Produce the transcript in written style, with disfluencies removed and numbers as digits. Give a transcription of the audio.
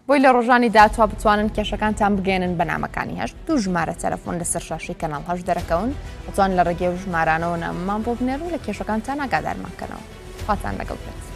بۆی لە ڕۆژانی داهاتوە بتوانن کێشەکانتان بگەێنن بە نامەکانی هەشت دوو ژمارە تەلەفۆن لەسەر شاشەی کەناڵ هەشت دەرەکەون بتوان لە ڕێگەی و ژمارانەوە ناممان بۆ بنێرن لە کێشەکانتان ئاگادارمانکەنەوە خواتان لەگەڵ بێت.